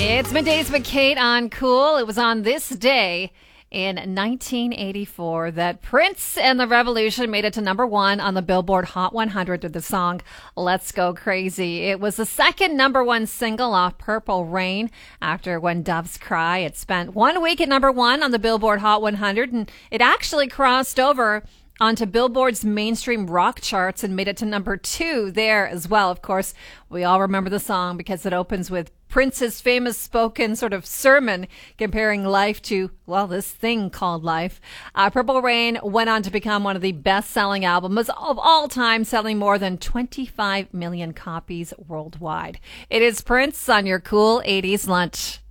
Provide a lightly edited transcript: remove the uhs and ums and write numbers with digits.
It's Middays with Kate on Cool. It was on this day in 1984 that Prince and the Revolution made it to number one on the Billboard Hot 100 with the song Let's Go Crazy. It was the second number one single off Purple Rain after When Doves Cry. It spent 1 week at number one on the Billboard Hot 100, and it actually crossed over onto Billboard's mainstream rock charts and made it to number two there as well. Of course, we all remember the song because it opens with Prince's famous spoken sort of sermon comparing life to, well, this thing called life. Purple Rain went on to become one of the best-selling albums of all time, selling more than 25 million copies worldwide. It is Prince on your Cool 80s Lunch.